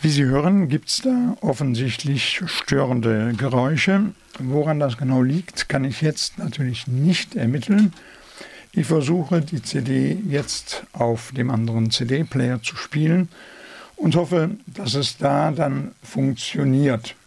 Wie Sie hören, gibt es da offensichtlich störende Geräusche. Woran das genau liegt, kann ich jetzt natürlich nicht ermitteln. Ich versuche, die CD jetzt auf dem anderen CD-Player zu spielen und hoffe, dass es da dann funktioniert.